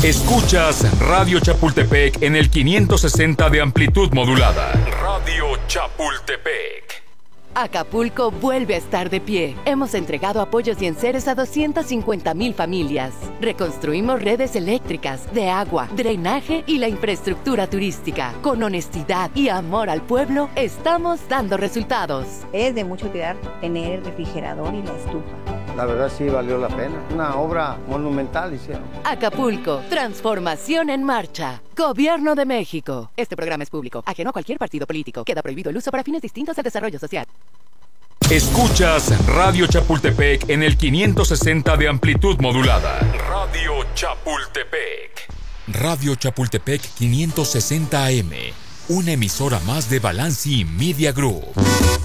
Escuchas Radio Chapultepec en el 560 de amplitud modulada. Radio Chapultepec. Acapulco vuelve a estar de pie. Hemos entregado apoyos y enseres a 250,000 familias. Reconstruimos redes eléctricas, de agua, drenaje y la infraestructura turística. Con honestidad y amor al pueblo, estamos dando resultados. Es de mucha utilidad tener el refrigerador y la estufa. La verdad sí valió la pena. Una obra monumental hicieron. Acapulco, transformación en marcha. Gobierno de México. Este programa es público, ajeno a cualquier partido político. Queda prohibido el uso para fines distintos del desarrollo social. Escuchas Radio Chapultepec en el 560 de amplitud modulada. Radio Chapultepec. Radio Chapultepec 560 AM. Una emisora más de Balanci Media Group.